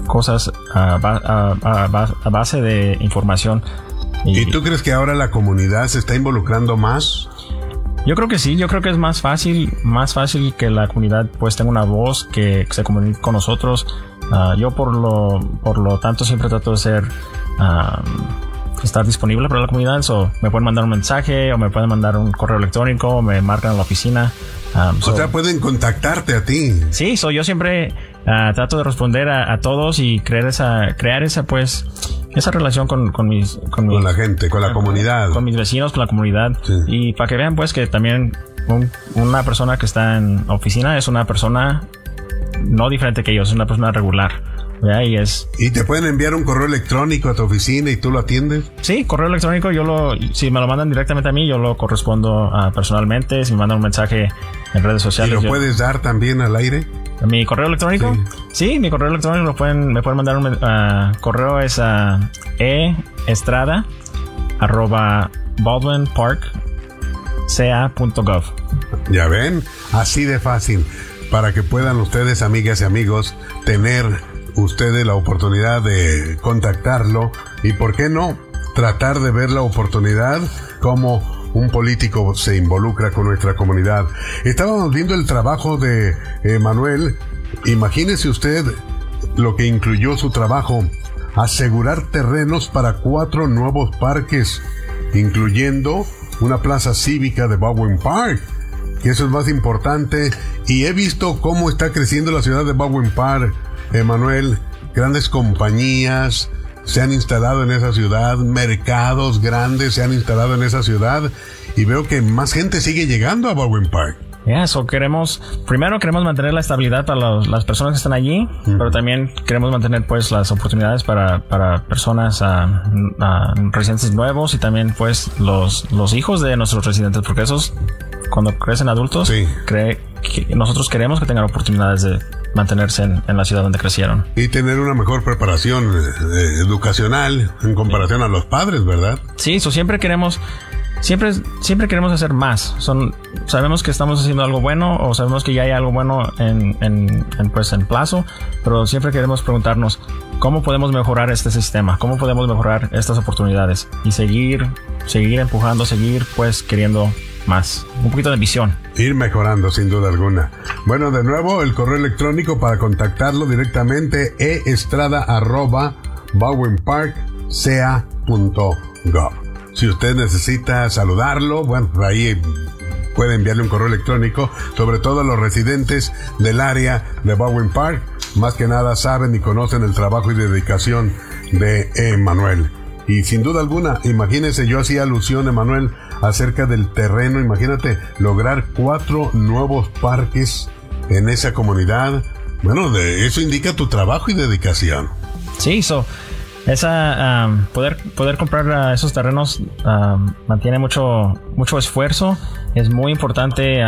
cosas a base de información. ¿Y tú crees que ahora la comunidad se está involucrando más? Yo creo que sí, yo creo que es más fácil que la comunidad pues tenga una voz, que se comunique con nosotros. Yo por lo tanto siempre trato de estar disponible para la comunidad. Me pueden mandar un mensaje o me pueden mandar un correo electrónico o me marcan a la oficina. O sea, pueden contactarte a ti. Sí, yo siempre trato de responder a todos y crear esa relación con la gente, con la comunidad, con mis vecinos, con la comunidad. Sí. Y para que vean pues que también una persona que está en oficina es una persona no diferente que ellos, es una persona regular, ¿verdad? ¿Y te pueden enviar un correo electrónico a tu oficina y tú lo atiendes? Sí, correo electrónico, si me lo mandan directamente a mí, yo lo correspondo personalmente. Si me mandan un mensaje en redes sociales. ¿Y lo puedes dar también al aire? ¿Mi correo electrónico? Sí, mi correo electrónico me pueden mandar un correo, es estrada@baldwinparkca.gov. Ya ven, así de fácil, para que puedan ustedes, amigas y amigos, tener ustedes la oportunidad de contactarlo y, ¿por qué no?, tratar de ver la oportunidad como un político se involucra con nuestra comunidad. Estábamos viendo el trabajo de Manuel. Imagínese usted lo que incluyó su trabajo: asegurar terrenos para 4 nuevos parques, incluyendo una plaza cívica de Baldwin Park, que eso es más importante. Y he visto cómo está creciendo la ciudad de Baldwin Park, Manuel. Grandes compañías se han instalado en esa ciudad, mercados grandes se han instalado en esa ciudad, y veo que más gente sigue llegando a Baldwin Park. Primero queremos mantener la estabilidad para las personas que están allí, pero también queremos mantener pues las oportunidades para personas, residentes nuevos, y también pues los hijos de nuestros residentes, porque esos cuando crecen adultos, nosotros queremos que tengan oportunidades de mantenerse en la ciudad donde crecieron. Y tener una mejor preparación educacional en comparación a los padres, ¿verdad? Sí, siempre queremos hacer más. Sabemos que estamos haciendo algo bueno, o sabemos que ya hay algo bueno en plazo, pero siempre queremos preguntarnos cómo podemos mejorar este sistema, cómo podemos mejorar estas oportunidades y seguir empujando, seguir pues queriendo más, un poquito de visión. Ir mejorando, sin duda alguna. Bueno, de nuevo, el correo electrónico para contactarlo directamente: estrada@baldwinparkca.gov. Si usted necesita saludarlo, bueno, ahí puede enviarle un correo electrónico, sobre todo a los residentes del área de Baldwin Park. Más que nada saben y conocen el trabajo y dedicación de Emanuel. Y sin duda alguna, imagínese, yo hacía alusión, Emanuel, acerca del terreno. Imagínate lograr 4 nuevos parques en esa comunidad. Bueno, eso indica tu trabajo y dedicación. Sí, poder comprar esos terrenos mantiene mucho esfuerzo. Es muy importante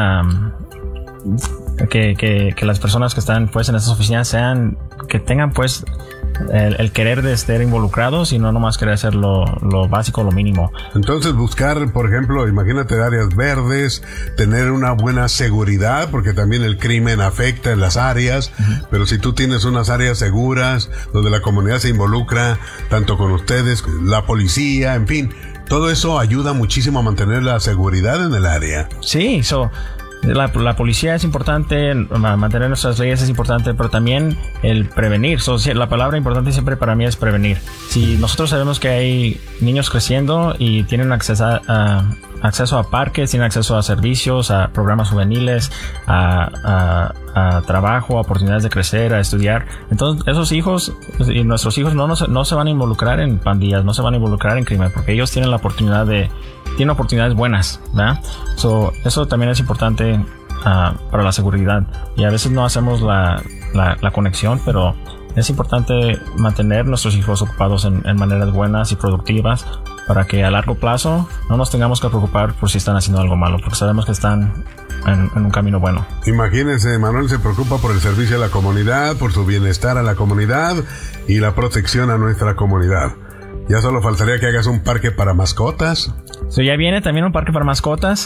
que las personas que están pues en esas oficinas que tengan pues el querer de estar involucrados y no nomás querer hacer lo básico, lo mínimo. Entonces buscar, por ejemplo, imagínate áreas verdes, tener una buena seguridad, porque también el crimen afecta en las áreas, pero si tú tienes unas áreas seguras donde la comunidad se involucra, tanto con ustedes, la policía, en fin, todo eso ayuda muchísimo a mantener la seguridad en el área. Sí, la policía es importante, mantener nuestras leyes es importante, pero también el prevenir. La palabra importante siempre para mí es prevenir. Si nosotros sabemos que hay niños creciendo y tienen acceso a parques, tienen acceso a servicios, a programas juveniles, a trabajo, a oportunidades de crecer, a estudiar, entonces esos hijos y nuestros hijos no se van a involucrar en pandillas, no se van a involucrar en crimen, porque ellos tienen tienen oportunidades buenas, ¿verdad? Eso también es importante para la seguridad, y a veces no hacemos la conexión, pero es importante mantener nuestros hijos ocupados en maneras buenas y productivas, para que a largo plazo no nos tengamos que preocupar por si están haciendo algo malo, porque sabemos que están en un camino bueno. Imagínense, Manuel se preocupa por el servicio a la comunidad, por su bienestar a la comunidad y la protección a nuestra comunidad. Ya solo faltaría que hagas un parque para mascotas. Ya viene también un parque para mascotas.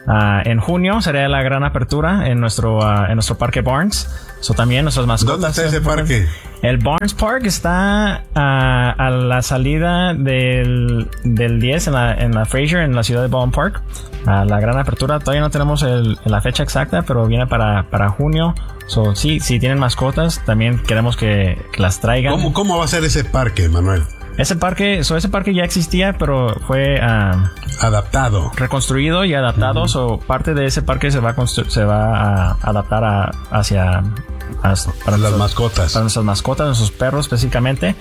En junio sería la gran apertura en nuestro parque Barnes. También nuestras mascotas. ¿Dónde está ese parque? El Barnes Park está a la salida del 10 en la Fraser, en la ciudad de Baldwin Park. La gran apertura. Todavía no tenemos la fecha exacta, pero viene para junio. Sí, si tienen mascotas, también queremos que las traigan. ¿Cómo va a ser ese parque, Manuel? Ese parque ya existía, pero fue adaptado, reconstruido y adaptado. Parte de ese parque se va a adaptar para las mascotas, para nuestras mascotas, nuestros perros específicamente.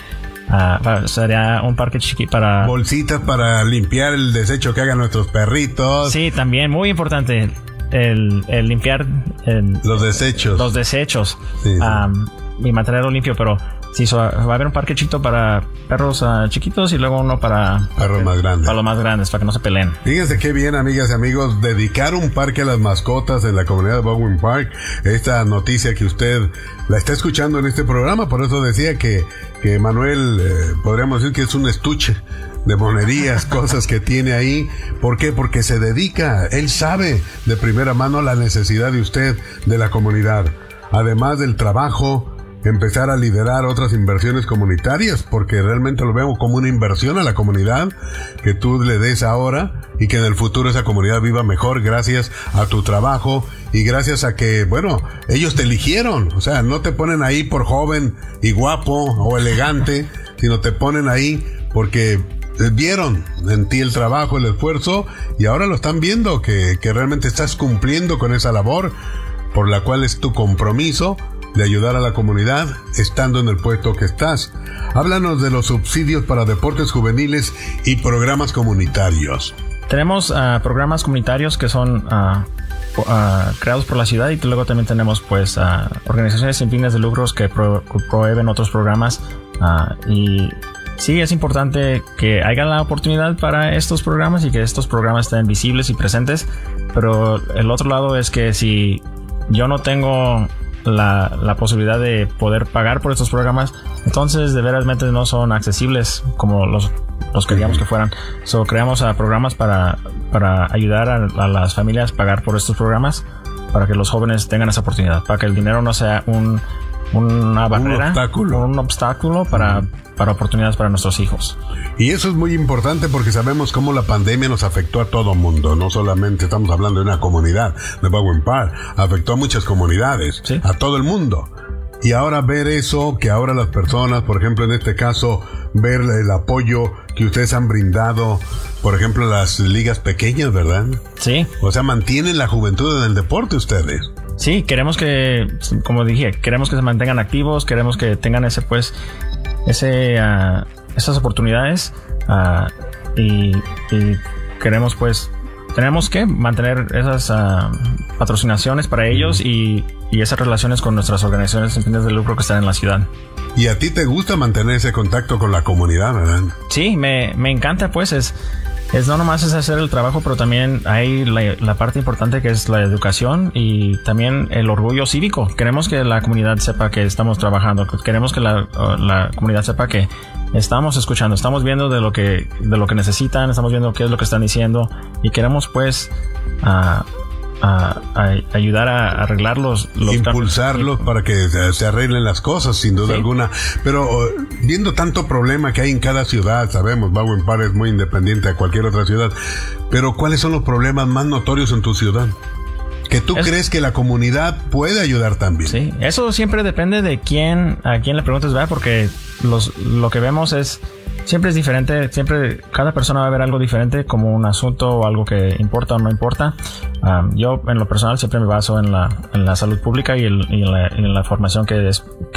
Sería un parque chiquito para bolsitas para limpiar el desecho que hagan nuestros perritos. Sí, también muy importante el limpiar los desechos. Sí. Y mantenerlo limpio, pero sí, va a haber un parque chiquito para perros chiquitos y luego uno para perros más grandes. Para los más grandes, para que no se peleen. Fíjense qué bien, amigas y amigos, dedicar un parque a las mascotas en la comunidad de Baldwin Park. Esta noticia que usted la está escuchando en este programa, por eso decía que Manuel, podríamos decir que es un estuche de monerías, cosas que tiene ahí. ¿Por qué? Porque se dedica, él sabe de primera mano la necesidad de usted, de la comunidad. Además del trabajo, empezar a liderar otras inversiones comunitarias, porque realmente lo veo como una inversión a la comunidad que tú le des ahora y que en el futuro esa comunidad viva mejor gracias a tu trabajo y gracias a que, bueno, ellos te eligieron. O sea, no te ponen ahí por joven y guapo o elegante, sino te ponen ahí porque vieron en ti el trabajo, el esfuerzo, y ahora lo están viendo que realmente estás cumpliendo con esa labor por la cual es tu compromiso de ayudar a la comunidad estando en el puesto que estás. Háblanos de los subsidios para deportes juveniles y programas comunitarios. Tenemos programas comunitarios que son creados por la ciudad, y luego también tenemos pues organizaciones sin fines de lucros que prohíben otros programas, y sí, es importante que haya la oportunidad para estos programas y que estos programas estén visibles y presentes, pero el otro lado es que si yo no tengo la posibilidad de poder pagar por estos programas, entonces de veras no son accesibles como los queríamos que fueran. Creamos programas para ayudar a las familias a pagar por estos programas, para que los jóvenes tengan esa oportunidad, para que el dinero no sea una barrera, un obstáculo para oportunidades para nuestros hijos. Y eso es muy importante porque sabemos cómo la pandemia nos afectó a todo mundo. No solamente estamos hablando de una comunidad de Baldwin Park, afectó a muchas comunidades, ¿sí?, a todo el mundo. Y ahora ver eso, que ahora las personas, por ejemplo en este caso, ver el apoyo que ustedes han brindado, por ejemplo las ligas pequeñas, ¿verdad? Sí. O sea, mantienen la juventud en el deporte ustedes. Sí, queremos que, como dije, queremos que se mantengan activos, queremos que tengan esas oportunidades, y queremos tenemos que mantener esas patrocinaciones para ellos y esas relaciones con nuestras organizaciones sin fines de lucro que están en la ciudad. Y a ti te gusta mantener ese contacto con la comunidad, ¿verdad? Sí, me encanta, pues es no nomás es hacer el trabajo, pero también hay la parte importante que es la educación y también el orgullo cívico. Queremos que la comunidad sepa que estamos trabajando, queremos que la comunidad sepa que estamos escuchando, estamos viendo de lo que necesitan, estamos viendo qué es lo que están diciendo, y queremos ayudar a arreglarlos, impulsarlos para que se arreglen las cosas, sin duda alguna. Pero viendo tanto problema que hay en cada ciudad, sabemos, Baldwin Park es muy independiente a cualquier otra ciudad, pero ¿cuáles son los problemas más notorios en tu ciudad que tú crees que la comunidad puede ayudar también? Sí, eso siempre depende de a quién le preguntes, ¿verdad? Porque lo que vemos siempre es diferente, siempre cada persona va a ver algo diferente como un asunto o algo que importa o no importa. Yo en lo personal siempre me baso en la salud pública y en la formación que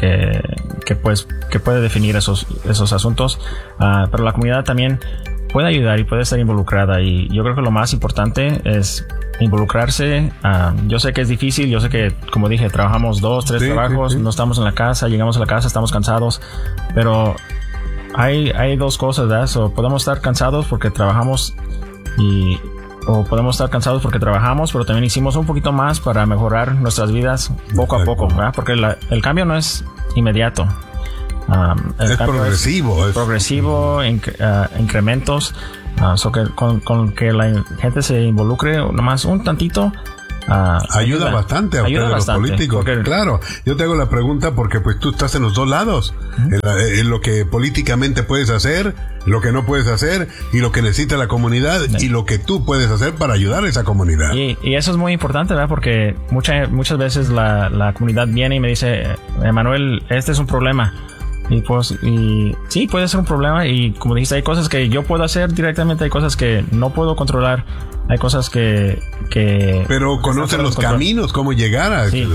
puede definir esos asuntos, pero la comunidad también puede ayudar y puede estar involucrada, y yo creo que lo más importante es involucrarse. Yo sé que es difícil, yo sé que, como dije, trabajamos 2-3 trabajos, no estamos en la casa, llegamos a la casa, estamos cansados, pero hay dos cosas, ¿verdad? Podemos estar cansados porque trabajamos o podemos estar cansados porque trabajamos, pero también hicimos un poquito más para mejorar nuestras vidas poco a poco, ¿verdad? Porque el cambio no es inmediato. Es progresivo. Progresivo, incrementos. Con que la gente se involucre nomás un tantito, ayuda bastante a ustedes los políticos. Porque, claro, yo te hago la pregunta porque pues tú estás en los dos lados, en lo que políticamente puedes hacer, lo que no puedes hacer, y lo que necesita la comunidad, y lo que tú puedes hacer para ayudar a esa comunidad. Y eso es muy importante, ¿verdad? Porque muchas veces la comunidad viene y me dice, Emanuel, este es un problema. Y sí, puede ser un problema, y como dijiste, hay cosas que yo puedo hacer directamente, hay cosas que no puedo controlar, hay cosas que pero conocen los caminos, cómo llegar a sí,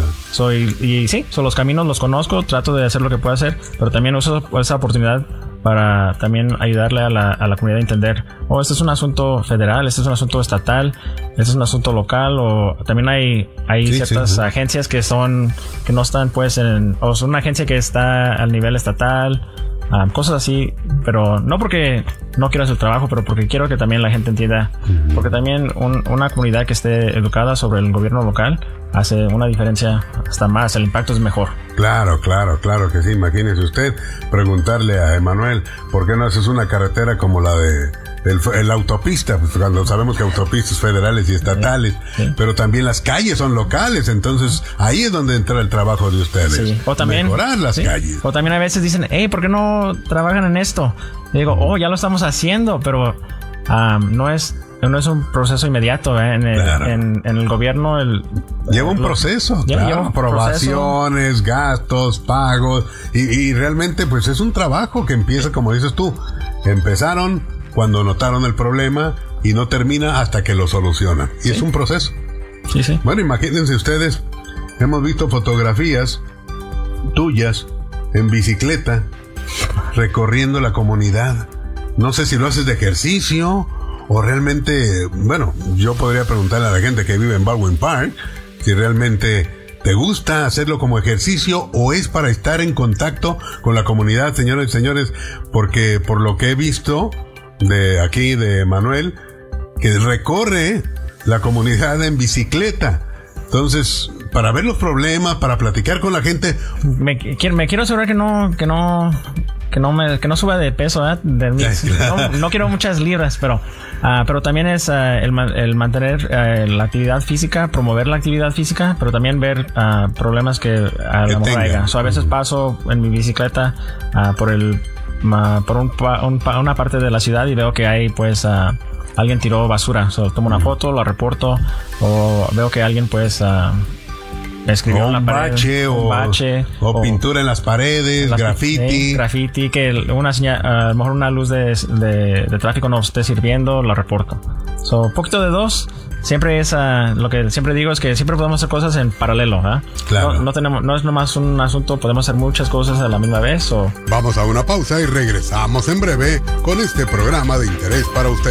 los caminos los conozco, trato de hacer lo que puedo hacer, pero también uso esa oportunidad para también ayudarle a la comunidad a entender, este es un asunto federal, este es un asunto estatal, este es un asunto local, o también hay ciertas agencias que no están pues o son una agencia que está al nivel estatal, cosas así, pero no porque no quiero hacer el trabajo, pero porque quiero que también la gente entienda, porque también una comunidad que esté educada sobre el gobierno local hace una diferencia hasta más, el impacto es mejor. Claro que sí. Imagínese usted preguntarle a Emanuel, ¿por qué no haces una carretera como la de la autopista? Pues cuando sabemos que autopistas federales y estatales, pero también las calles son locales, entonces ahí es donde entra el trabajo de ustedes. Sí. O también mejorar las calles. O también a veces dicen, ¿por qué no trabajan en esto? Y digo, ya lo estamos haciendo, pero no es un proceso inmediato, en el gobierno. Lleva un proceso, lleva aprobaciones, gastos, pagos, y realmente pues es un trabajo que empieza, como dices tú, empezaron cuando notaron el problema y no termina hasta que lo solucionan. Y es un proceso. Sí. Bueno, imagínense ustedes, hemos visto fotografías tuyas en bicicleta recorriendo la comunidad. No sé si lo haces de ejercicio o realmente, bueno, yo podría preguntarle a la gente que vive en Baldwin Park si realmente te gusta hacerlo como ejercicio o es para estar en contacto con la comunidad, señores y señores, porque por lo que he visto de aquí de Manuel, que recorre la comunidad en bicicleta. Entonces, para ver los problemas, para platicar con la gente. Me quiero asegurar que no suba de peso, Claro. No quiero muchas libras, pero también es el mantener la actividad física, promover la actividad física, pero también ver problemas que a lo mejor haya. A veces paso en mi bicicleta por una parte de la ciudad y veo que hay pues alguien tiró basura, tomo una foto, la reporto, o veo que alguien pues escribió un bache o pintura en las paredes, graffiti, que a lo mejor una luz de tráfico no esté sirviendo, la reporto. Poquito de dos. Siempre es lo que siempre digo es que siempre podemos hacer cosas en paralelo, Claro. No es nomás un asunto, podemos hacer muchas cosas a la misma vez. Vamos a una pausa y regresamos en breve con este programa de interés para usted.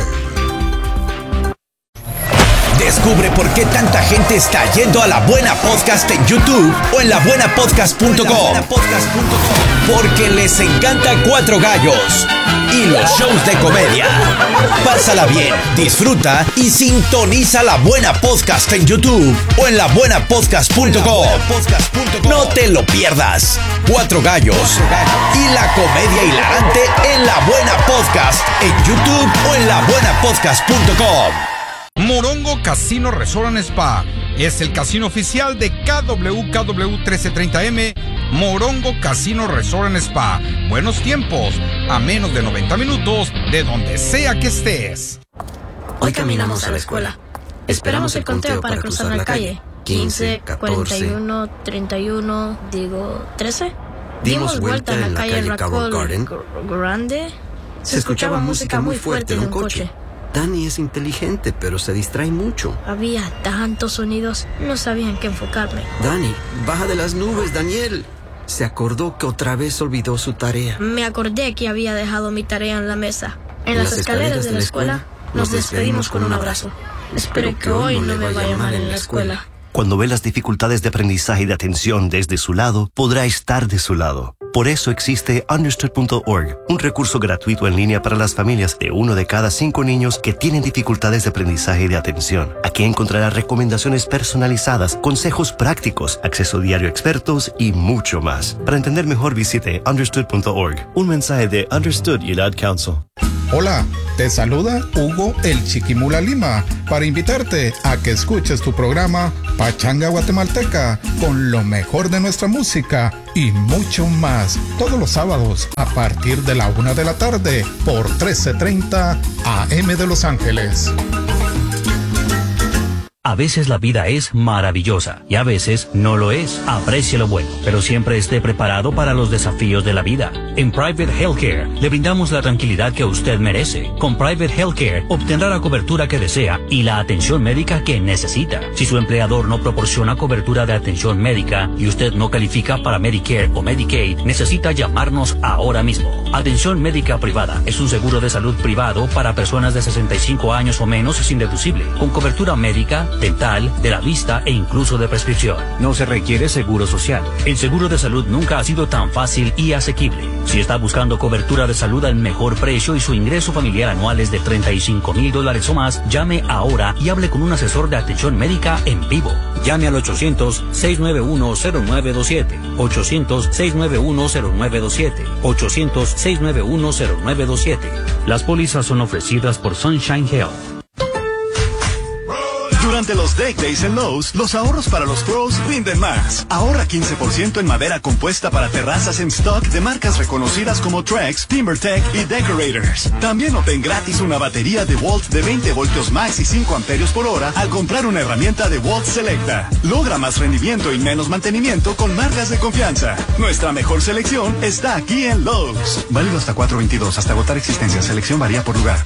Descubre por qué tanta gente está yendo a La Buena Podcast en YouTube o en labuenapodcast.com. Porque les encanta Cuatro Gallos y los shows de comedia. Pásala bien, disfruta y sintoniza La Buena Podcast en YouTube o en labuenapodcast.com. No te lo pierdas. Cuatro Gallos y la comedia hilarante en La Buena Podcast en YouTube o en labuenapodcast.com. Morongo Casino Resort and Spa es el casino oficial de KWKW 1330M. Morongo Casino Resort and Spa. Buenos tiempos, a menos de 90 minutos de donde sea que estés. Hoy caminamos a la escuela. Esperamos el conteo para cruzar la calle. 15, 41, 31, 13. Dimos vuelta en la calle Raccoon Garden. Grande. Se escuchaba música muy fuerte de un coche. Dani es inteligente, pero se distrae mucho. Había tantos sonidos, no sabía en qué enfocarme. Dani, baja de las nubes, Daniel. Se acordó que otra vez olvidó su tarea. Me acordé que había dejado mi tarea en la mesa. En las escaleras de la escuela nos despedimos con un abrazo. Espero que hoy no me vaya mal en la escuela. Cuando ve las dificultades de aprendizaje y de atención desde su lado, podrá estar de su lado. Por eso existe Understood.org, un recurso gratuito en línea para las familias de 1 de cada 5 niños que tienen dificultades de aprendizaje y de atención. Aquí encontrará recomendaciones personalizadas, consejos prácticos, acceso diario a expertos y mucho más. Para entender mejor, visite Understood.org. Un mensaje de Understood y el Ad Council. Hola, Te saluda Hugo el Chiquimula Lima para invitarte a que escuches tu programa Pachanga Guatemalteca con lo mejor de nuestra música y mucho más todos los sábados a partir de la 1 de la tarde por 1330 AM de Los Ángeles. A veces la vida es maravillosa y a veces no lo es. Aprecie lo bueno, pero siempre esté preparado para los desafíos de la vida. En Private Healthcare le brindamos la tranquilidad que usted merece. Con Private Healthcare obtendrá la cobertura que desea y la atención médica que necesita. Si su empleador no proporciona cobertura de atención médica y usted no califica para Medicare o Medicaid, necesita llamarnos ahora mismo. Atención médica privada es un seguro de salud privado para personas de 65 años o menos sin deducible, con cobertura médica, dental, de la vista e incluso de prescripción. No se requiere seguro social. El seguro de salud nunca ha sido tan fácil y asequible. Si está buscando cobertura de salud al mejor precio y su ingreso familiar anual es de $35,000 o más, llame ahora y hable con un asesor de atención médica en vivo. Llame al 800-691-0927, 800-691-0927, 800-691-0927. Las pólizas son ofrecidas por Sunshine Health. Durante los Deck Days en Lowe's, los ahorros para los pros rinden más. Ahorra 15% en madera compuesta para terrazas en stock de marcas reconocidas como Trex, TimberTech y Decorators. También obtén gratis una batería de Volt de 20 voltios max y 5 amperios por hora al comprar una herramienta de Volt Selecta. Logra más rendimiento y menos mantenimiento con marcas de confianza. Nuestra mejor selección está aquí en Lowe's. Válido hasta 4/22, hasta agotar existencia. Selección varía por lugar.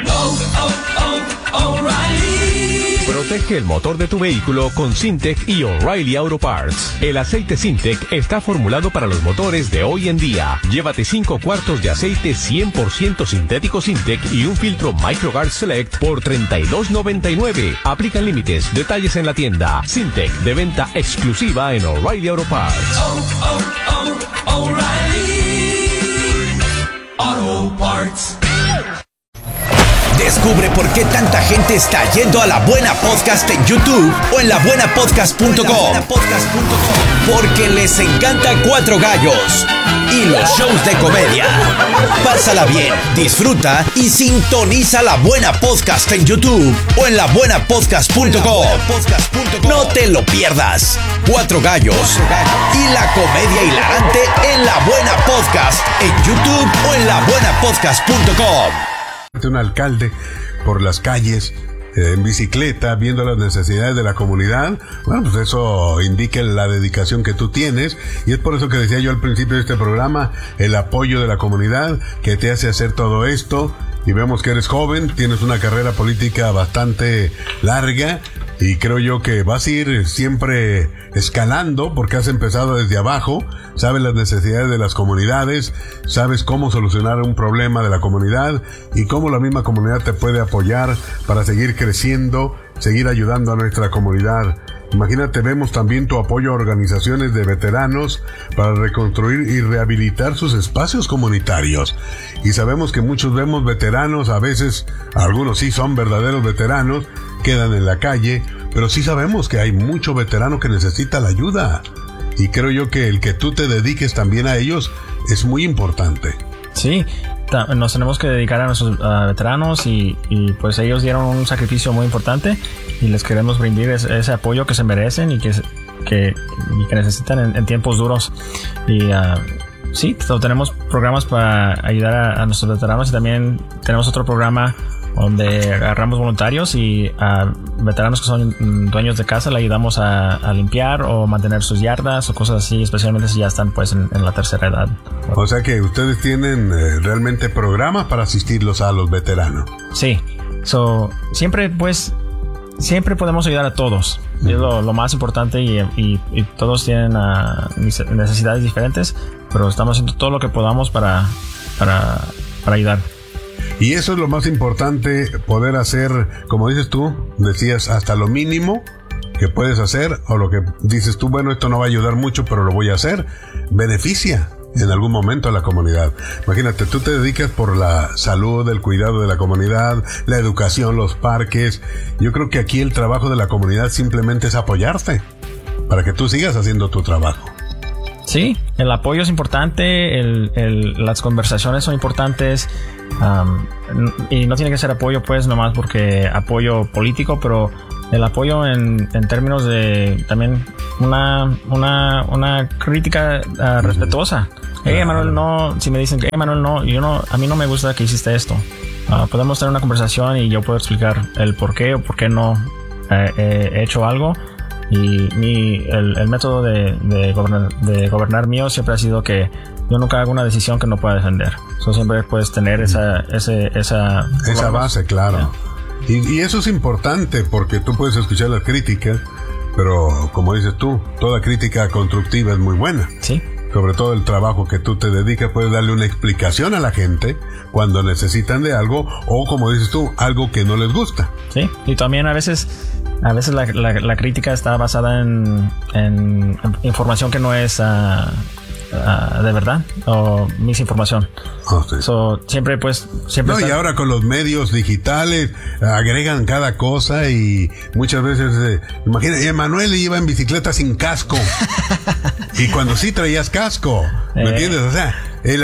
Protege el motor de tu vehículo con Syntec y O'Reilly Auto Parts. El aceite Syntec está formulado para los motores de hoy en día. Llévate 5 cuartos de aceite 100% sintético Syntec y un filtro MicroGuard Select por $32.99. Aplican límites. Detalles en la tienda. Syntec, de venta exclusiva en O'Reilly Auto Parts. O'Reilly Auto Parts. Descubre por qué tanta gente está yendo a La Buena Podcast en YouTube o en labuenapodcast.com. Porque les encanta Cuatro Gallos y los shows de comedia. Pásala bien, disfruta y sintoniza La Buena Podcast en YouTube o en labuenapodcast.com. No te lo pierdas. Cuatro Gallos y la comedia hilarante en La Buena Podcast en YouTube o en labuenapodcast.com. Un alcalde por las calles en bicicleta, viendo las necesidades de la comunidad, bueno, pues eso indica la dedicación que tú tienes, y es por eso que decía yo al principio de este programa, el apoyo de la comunidad que te hace hacer todo esto, y vemos que eres joven, tienes una carrera política bastante larga, y creo yo que vas a ir siempre escalando porque has empezado desde abajo, sabes las necesidades de las comunidades, sabes cómo solucionar un problema de la comunidad y cómo la misma comunidad te puede apoyar para seguir creciendo, seguir ayudando a nuestra comunidad. Imagínate, vemos también tu apoyo a organizaciones de veteranos para reconstruir y rehabilitar sus espacios comunitarios. Y sabemos que muchos vemos veteranos, a veces algunos sí son verdaderos veteranos, quedan en la calle, pero sí sabemos que hay mucho veterano que necesita la ayuda. Y creo yo que el que tú te dediques también a ellos es muy importante. Sí, nos tenemos que dedicar a nuestros veteranos y pues ellos dieron un sacrificio muy importante y les queremos brindar ese apoyo que se merecen y que necesitan en tiempos duros. Y sí, tenemos programas para ayudar a nuestros veteranos y también tenemos otro programa donde agarramos voluntarios y a veteranos que son dueños de casa le ayudamos a limpiar o mantener sus yardas o cosas así, especialmente si ya están pues en la tercera edad. O sea que ustedes tienen realmente programas para asistirlos a los veteranos. Sí, siempre podemos ayudar a todos. Es lo más importante y todos tienen necesidades diferentes, pero estamos haciendo todo lo que podamos para ayudar. Y eso es lo más importante, poder hacer, como dices tú, decías, hasta lo mínimo que puedes hacer, o lo que dices tú, bueno, esto no va a ayudar mucho, pero lo voy a hacer, beneficia en algún momento a la comunidad. Imagínate, tú te dedicas por la salud, el cuidado de la comunidad, la educación, los parques. Yo creo que aquí el trabajo de la comunidad simplemente es apoyarte para que tú sigas haciendo tu trabajo. Sí, el apoyo es importante, las conversaciones son importantes, y no tiene que ser apoyo pues nomás porque apoyo político, pero el apoyo en términos de también una crítica respetuosa. Manuel, no, si me dicen que Manuel, no, a mí no me gusta que hiciste esto. Podemos tener una conversación y yo puedo explicar el por qué o por qué no he hecho algo. Y el método de gobernar mío siempre ha sido que yo nunca hago una decisión que no pueda defender. Siempre puedes tener esa base, claro. Y eso es importante porque tú puedes escuchar las críticas, pero como dices tú, toda crítica constructiva es muy buena. Sí. Sobre todo el trabajo que tú te dedicas, puedes darle una explicación a la gente cuando necesitan de algo, o como dices tú, algo que no les gusta. Sí, y también a veces la crítica está basada en información que no es de verdad o misinformación. Sí. Siempre no, y ahora con los medios digitales agregan cada cosa y muchas veces imagina, Emanuel iba en bicicleta sin casco y cuando sí traías casco, ¿me entiendes? O sea,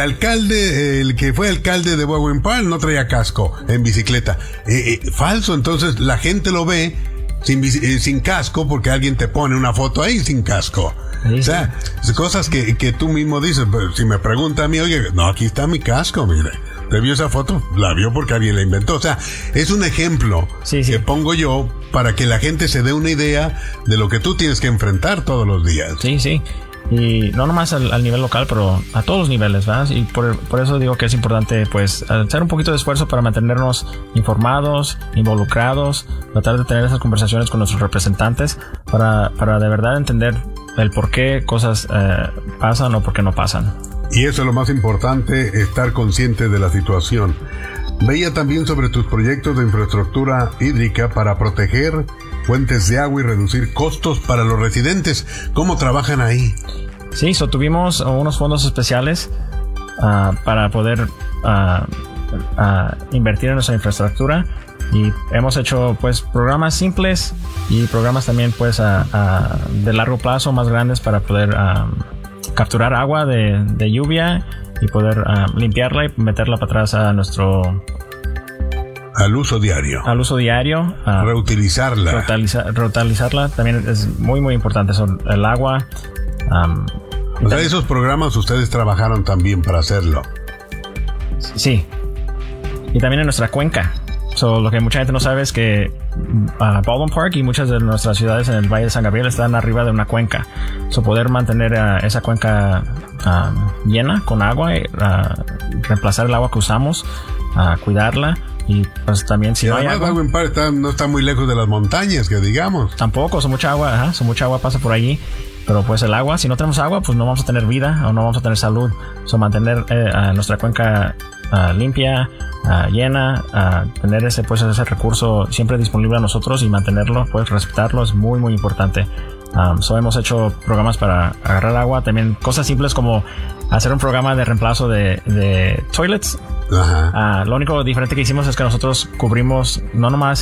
el que fue alcalde de Baldwin Park no traía casco en bicicleta. Falso, entonces la gente lo ve sin casco porque alguien te pone una foto ahí sin casco. Sí, o sea, cosas que tú mismo dices. Si me pregunta a mí, oye, no, aquí está mi casco, mire. ¿Te vio esa foto? La vio porque alguien la inventó. O sea, es un ejemplo que pongo yo para que la gente se dé una idea de lo que tú tienes que enfrentar todos los días. Sí, sí. Y no nomás al nivel local, pero a todos los niveles, ¿verdad? Y por eso digo que es importante, pues, hacer un poquito de esfuerzo para mantenernos informados, involucrados, tratar de tener esas conversaciones con nuestros representantes para de verdad entender el por qué cosas pasan o por qué no pasan. Y eso es lo más importante, estar consciente de la situación. Veía también sobre tus proyectos de infraestructura hídrica para proteger fuentes de agua y reducir costos para los residentes. ¿Cómo trabajan ahí? Sí, tuvimos unos fondos especiales para poder invertir en nuestra infraestructura, y hemos hecho pues programas simples y programas también pues de largo plazo más grandes para poder capturar agua de lluvia y poder limpiarla y meterla para atrás a nuestro... Al uso diario. Reutilizarla. Reutilizarla también es muy, muy importante. El agua. O sea, esos programas ustedes trabajaron también para hacerlo. Sí. Y también en nuestra cuenca. Lo que mucha gente no sabe es que Baldwin Park y muchas de nuestras ciudades en el Valle de San Gabriel están arriba de una cuenca. Poder mantener esa cuenca llena con agua, reemplazar el agua que usamos, cuidarla. Y pues también si no hay agua, Baldwin Park no está muy lejos de las montañas, que digamos. Tampoco, mucha agua pasa por allí. Pero pues el agua, si no tenemos agua, pues no vamos a tener vida o no vamos a tener salud. Mantener nuestra cuenca limpia, llena, tener ese recurso siempre disponible a nosotros y mantenerlo, pues respetarlo es muy, muy importante. Hemos hecho programas para agarrar agua, también cosas simples como hacer un programa de reemplazo de toilets. Ajá. Lo único diferente que hicimos es que nosotros cubrimos no nomás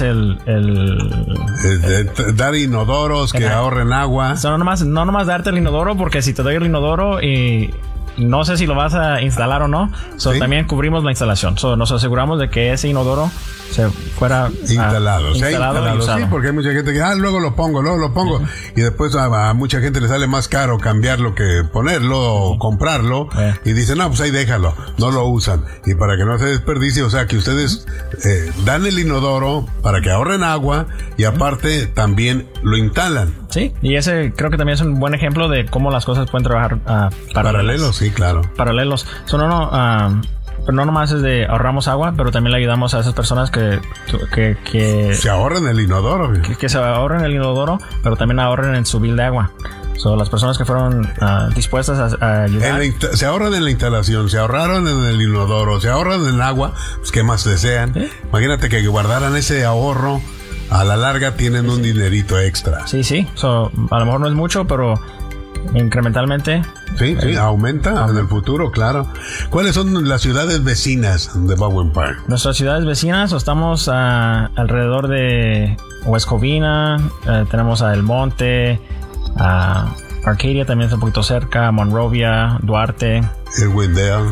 dar inodoros que ahorren agua. No nomás darte el inodoro, porque si te doy el inodoro y no sé si lo vas a instalar o no, ¿sí? También cubrimos la instalación. Nos aseguramos de que ese inodoro se fuera instalado. Sí, porque hay mucha gente que luego lo pongo. Uh-huh. Y después a mucha gente le sale más caro cambiarlo que ponerlo o comprarlo. Y dicen, no, pues ahí déjalo, no lo usan. Y para que no se desperdicie, o sea que ustedes dan el inodoro para que ahorren agua y aparte también lo instalan. Sí, y ese creo que también es un buen ejemplo de cómo las cosas pueden trabajar paralelos. Sí, claro. Paralelos. Pero no nomás es de ahorramos agua, pero también le ayudamos a esas personas que se ahorren el inodoro. Que se ahorren el inodoro, pero también ahorren en su bill de agua. Las personas que fueron dispuestas a ayudar. Se ahorran en la instalación, se ahorraron en el inodoro, se ahorran en agua, pues ¿qué más desean? ¿Sí? Imagínate que guardaran ese ahorro, a la larga tienen un dinerito extra. Sí. A lo mejor no es mucho, pero incrementalmente. Sí, aumenta en el futuro, claro. ¿Cuáles son las ciudades vecinas de Baldwin Park? Nuestras ciudades vecinas, estamos alrededor de West Covina, tenemos a El Monte, Arcadia también es un poquito cerca, Monrovia, Duarte, Irwindale,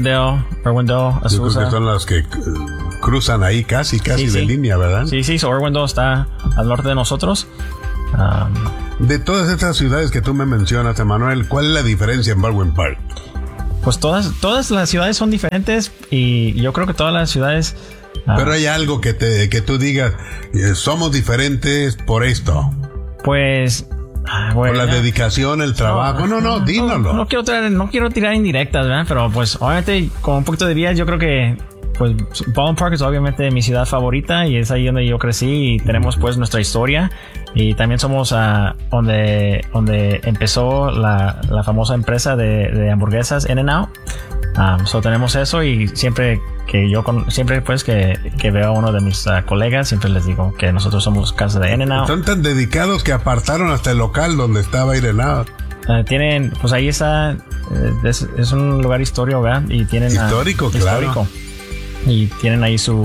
Azusa. Yo creo que son las que cruzan ahí casi de línea, ¿verdad? Sí, Irwindale está al norte de nosotros. De todas estas ciudades que tú me mencionas, Emanuel, ¿cuál es la diferencia en Baldwin Park? Pues todas las ciudades son diferentes y yo creo que todas las ciudades... Pero hay algo que tú digas, somos diferentes por esto. Pues... por la dedicación, el trabajo. No, dínoslo. No quiero tirar indirectas, ¿verdad? Pero pues obviamente con un poquito de vías yo creo que pues Baldwin Park es obviamente mi ciudad favorita y es ahí donde yo crecí y tenemos pues nuestra historia y también somos donde empezó la famosa empresa de hamburguesas In-N-Out. So tenemos eso y siempre pues que veo a uno de mis colegas siempre les digo que nosotros somos casa de In-N-Out. Son tan dedicados que apartaron hasta el local donde estaba In-N-Out. Tienen, pues ahí está, es un lugar histórico, ¿verdad? Y tienen histórico, claro. Y tienen ahí su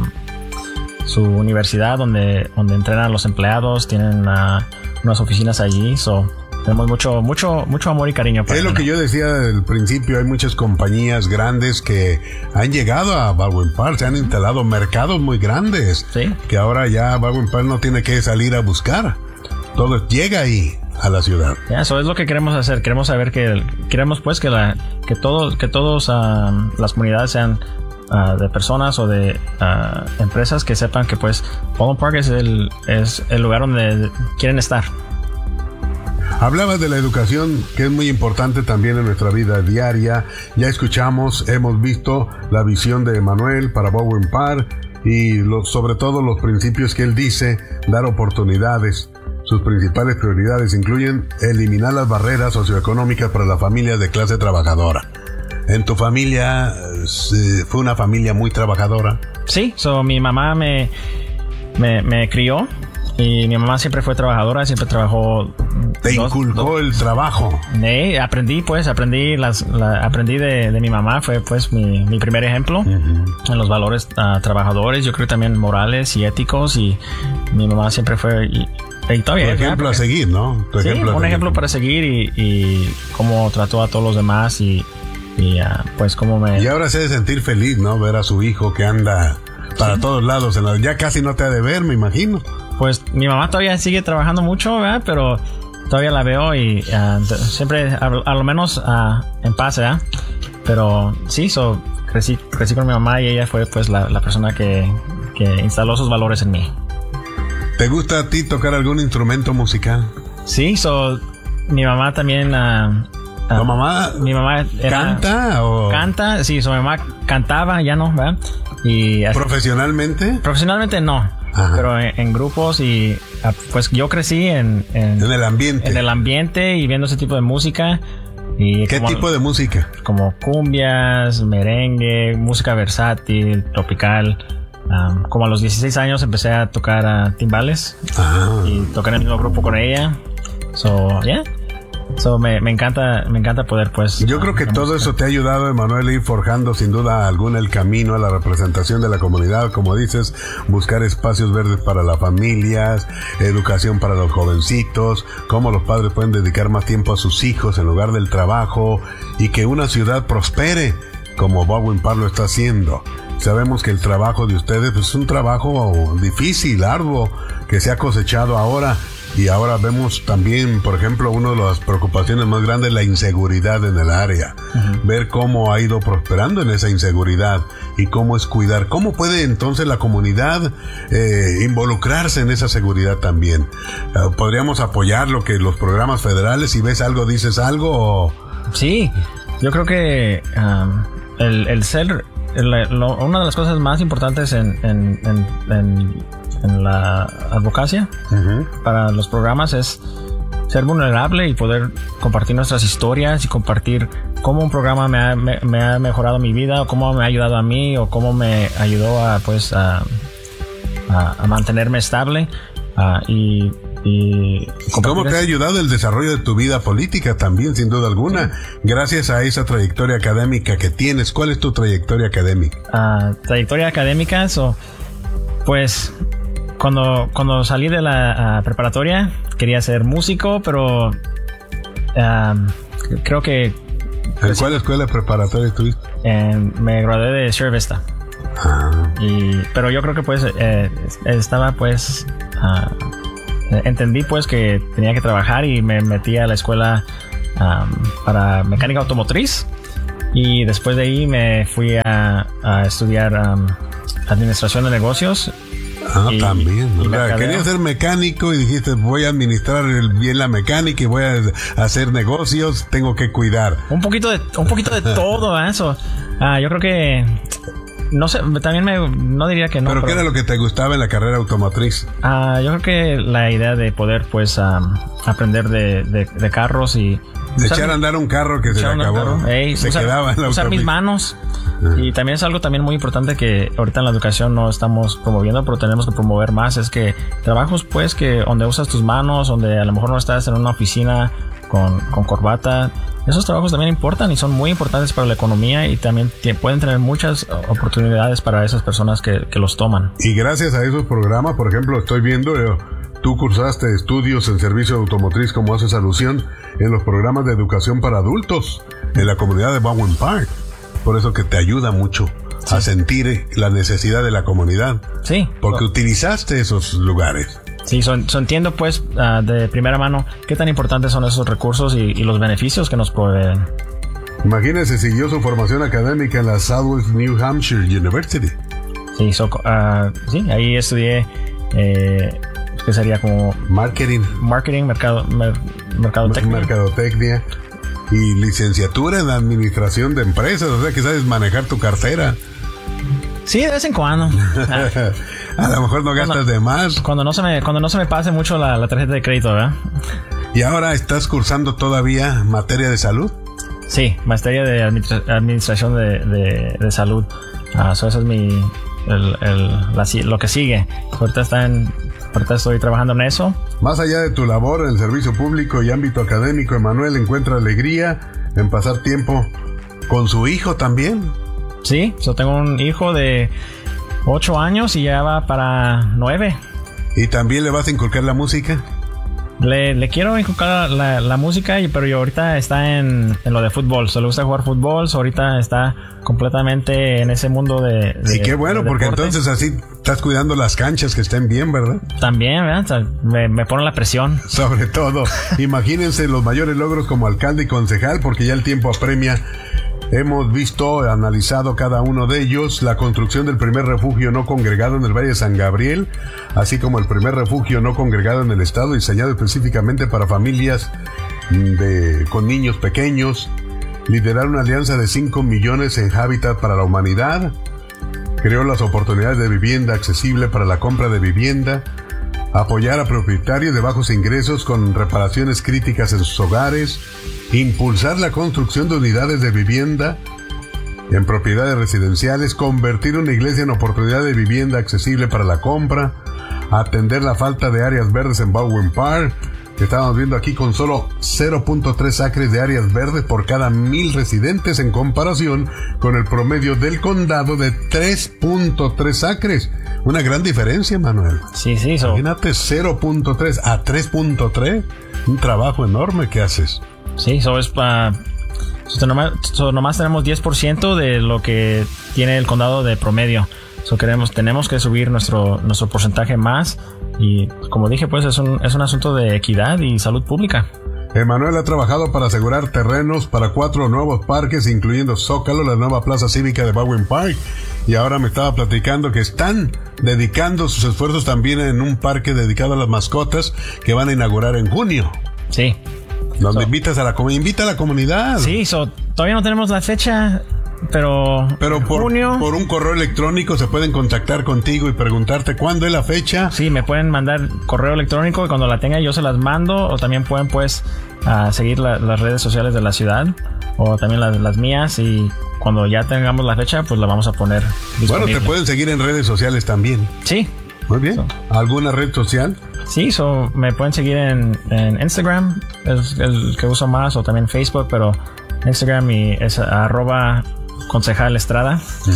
universidad donde entrenan a los empleados, tienen unas oficinas allí, tenemos mucho amor y cariño. Es lo que yo decía al principio, hay muchas compañías grandes que han llegado a Baldwin Park, se han instalado mercados muy grandes, ¿sí? Que ahora ya Baldwin Park no tiene que salir a buscar, todo llega ahí a la ciudad. Eso es lo que queremos hacer, queremos pues que todos las comunidades sean de personas o de empresas que sepan que pues Baldwin Park es el lugar donde quieren estar. Hablabas de la educación, que es muy importante también en nuestra vida diaria. Ya hemos visto la visión de Emanuel para Baldwin Park y sobre todo los principios que él dice, dar oportunidades. Sus principales prioridades incluyen eliminar las barreras socioeconómicas para las familias de clase trabajadora. ¿En tu familia fue una familia muy trabajadora? Sí, mi mamá me crió y mi mamá siempre fue trabajadora, siempre trabajó. ¿Te inculcó el trabajo? Aprendí de mi mamá, fue pues mi primer ejemplo en los valores trabajadores, yo creo también morales y éticos, y mi mamá siempre fue... Y todavía, tu ejemplo a seguir, ¿no? Un ejemplo para seguir y cómo trató a todos los demás y pues cómo me... Y ahora se debe sentir feliz, ¿no? Ver a su hijo que anda para todos lados, ya casi no te ha de ver, me imagino. Pues mi mamá todavía sigue trabajando mucho, ¿verdad? Pero todavía la veo y siempre, a lo menos en paz, ¿verdad? Pero sí, crecí con mi mamá y ella fue pues la persona que instaló sus valores en mí. ¿Te gusta a ti tocar algún instrumento musical? Sí, mi mamá también... ¿Tu mamá? Mi mamá ¿canta o...? Canta, sí, mi mamá cantaba, ya no, ¿verdad? Y ¿profesionalmente? Profesionalmente no. Ajá. Pero en grupos y pues yo crecí en el ambiente. En el ambiente y viendo ese tipo de música. Y ¿qué tipo de música? Como cumbias, merengue, música versátil, tropical. Como a los 16 años empecé a tocar timbales y toqué en el mismo grupo con ella. Me encanta poder pues... Yo creo que todo eso te ha ayudado, Emanuel, a ir forjando sin duda alguna el camino a la representación de la comunidad, como dices, buscar espacios verdes para las familias, educación para los jovencitos, cómo los padres pueden dedicar más tiempo a sus hijos en lugar del trabajo y que una ciudad prospere como Baldwin Park lo está haciendo. Sabemos que el trabajo de ustedes es un trabajo difícil, arduo, que se ha cosechado ahora. Y ahora vemos también, por ejemplo, una de las preocupaciones más grandes, la inseguridad en el área. Ver cómo ha ido prosperando en esa inseguridad y cómo es cuidar. ¿Cómo puede entonces la comunidad involucrarse en esa seguridad también? ¿Podríamos apoyar lo que los programas federales? Si ves algo, dices algo. ¿O? Sí, yo creo que el ser... una de las cosas más importantes en la advocacia para los programas es ser vulnerable y poder compartir nuestras historias y compartir cómo un programa me ha mejorado mi vida, o cómo me ha ayudado a mí, o cómo me ayudó a mantenerme estable y ¿cómo te ha ayudado el desarrollo de tu vida política también, sin duda alguna, gracias a esa trayectoria académica que tienes? ¿Cuál es tu trayectoria académica? Trayectoria académica, pues cuando salí de la preparatoria quería ser músico, pero creo que... ¿En cuál escuela preparatoria estuviste? Me gradué de Sierra Vista. Pero yo creo que pues estaba pues... entendí pues que tenía que trabajar y me metí a la escuela para mecánica automotriz. Y después de ahí me fui a estudiar administración de negocios. También. Quería ser mecánico y dijiste, voy a administrar bien la mecánica y voy a hacer negocios, tengo que cuidar. Un poquito de todo eso. Yo creo que... No sé, también no diría que no. ¿Pero qué era lo que te gustaba en la carrera automotriz? Yo creo que la idea de poder pues aprender de carros y... echar a andar un carro que se le acabó. Quedaba en la usar mis manos. Y también es algo también muy importante que ahorita en la educación no estamos promoviendo, pero tenemos que promover más. Es que trabajos pues que donde usas tus manos, donde a lo mejor no estás en una oficina con corbata. Esos trabajos también importan y son muy importantes para la economía y también pueden tener muchas oportunidades para esas personas que los toman. Y gracias a esos programas, por ejemplo, estoy viendo, tú cursaste estudios en servicio automotriz, como haces alusión, en los programas de educación para adultos en la comunidad de Bowen Park. Por eso que te ayuda mucho a sentir la necesidad de la comunidad. Sí. Porque utilizaste esos lugares. Sí, entiendo pues de primera mano qué tan importantes son esos recursos y los beneficios que nos proveen. Imagínese, siguió su formación académica en la Southwest New Hampshire University. Sí, sí, ahí estudié, ¿qué sería como? Marketing, mercadotecnia y licenciatura en administración de empresas, o sea que sabes manejar tu cartera. Sí, de vez en cuando. A lo mejor no gastas de más. Cuando no se me pase mucho la tarjeta de crédito, ¿verdad? ¿Y ahora estás cursando todavía materia de salud? Sí, materia de administración de salud. Eso es lo que sigue. Ahorita estoy trabajando en eso. Más allá de tu labor en el servicio público y ámbito académico, Emanuel encuentra alegría en pasar tiempo con su hijo también. Sí, yo tengo un hijo de 8 años y ya va para 9. ¿Y también le vas a inculcar la música? Le quiero inculcar la música, pero yo ahorita está en lo de fútbol. Le gusta jugar fútbol, ahorita está completamente en ese mundo de y qué bueno, porque entonces así estás cuidando las canchas que estén bien, ¿verdad? También, ¿verdad? O sea, me pone la presión. Sobre todo, imagínense los mayores logros como alcalde y concejal, porque ya el tiempo apremia. Hemos visto, analizado cada uno de ellos, la construcción del primer refugio no congregado en el Valle de San Gabriel, así como el primer refugio no congregado en el estado, diseñado específicamente para familias con niños pequeños, liderar una alianza de 5 millones en Hábitat para la Humanidad, creó las oportunidades de vivienda accesible para la compra de vivienda, apoyar a propietarios de bajos ingresos con reparaciones críticas en sus hogares, impulsar la construcción de unidades de vivienda en propiedades residenciales, convertir una iglesia en oportunidad de vivienda accesible para la compra, atender la falta de áreas verdes en Bowen Park, que estamos viendo aquí con solo 0.3 acres de áreas verdes por cada 1,000 residentes en comparación con el promedio del condado de 3.3 acres. Una gran diferencia, Manuel. Sí. Imagínate 0.3 a 3.3, un trabajo enorme que haces. Sí, eso es para... nomás tenemos 10% de lo que tiene el condado de promedio. Tenemos que subir nuestro porcentaje más. Y como dije, pues es un asunto de equidad y salud pública. Emanuel ha trabajado para asegurar terrenos para 4 nuevos parques, incluyendo Zócalo, la nueva plaza cívica de Bowen Park. Y ahora me estaba platicando que están dedicando sus esfuerzos también en un parque dedicado a las mascotas que van a inaugurar en junio. Sí. Donde invita a la comunidad. Sí, todavía no tenemos la fecha, pero por un correo electrónico se pueden contactar contigo y preguntarte cuándo es la fecha. Sí, me pueden mandar correo electrónico y cuando la tenga yo se las mando, o también pueden pues seguir las redes sociales de la ciudad o también las mías, y cuando ya tengamos la fecha pues la vamos a poner disponible. Bueno, te pueden seguir en redes sociales también. Sí. Muy bien. ¿Alguna red social? Sí, me pueden seguir en Instagram, es el que uso más, o también Facebook, pero Instagram es @concejalestrada.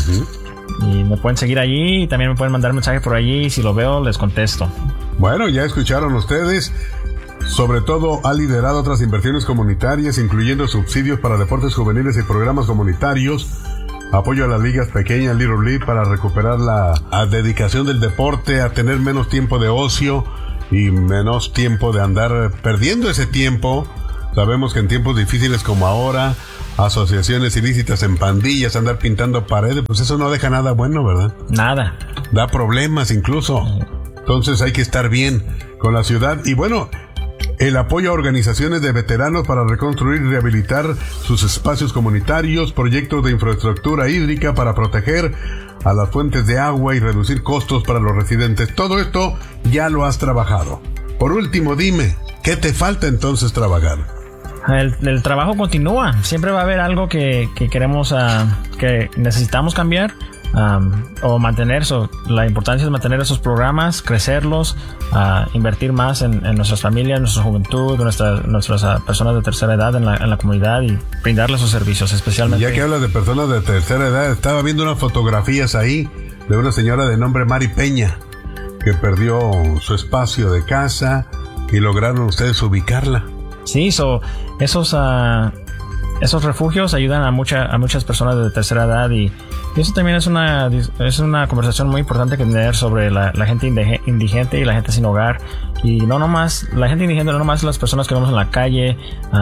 Y me pueden seguir allí y también me pueden mandar mensaje por allí, y si lo veo les contesto. Bueno, ya escucharon ustedes. Sobre todo ha liderado otras inversiones comunitarias, incluyendo subsidios para deportes juveniles y programas comunitarios, apoyo a las ligas pequeñas, Little League, para recuperar la dedicación del deporte, a tener menos tiempo de ocio y menos tiempo de andar perdiendo ese tiempo. Sabemos que en tiempos difíciles como ahora, asociaciones ilícitas en pandillas, andar pintando paredes, pues eso no deja nada bueno, ¿verdad? Nada. Da problemas incluso. Entonces hay que estar bien con la ciudad. Y bueno, el apoyo a organizaciones de veteranos para reconstruir y rehabilitar sus espacios comunitarios, proyectos de infraestructura hídrica para proteger a las fuentes de agua y reducir costos para los residentes. Todo esto ya lo has trabajado. Por último, dime, ¿qué te falta entonces trabajar? El trabajo continúa. Siempre va a haber algo que queremos, que necesitamos cambiar o mantener. La importancia es mantener esos programas, crecerlos, invertir más en nuestras familias, nuestra juventud, nuestras personas de tercera edad en la comunidad y brindarles sus servicios, especialmente. Ya que hablas de personas de tercera edad, estaba viendo unas fotografías ahí de una señora de nombre Mari Peña que perdió su espacio de casa y lograron ustedes ubicarla. Sí, esos refugios ayudan a muchas personas de tercera edad y eso también es una conversación muy importante que tener sobre la gente indigente y la gente sin hogar. Y no nomás la gente indigente, no nomás las personas que vemos en la calle.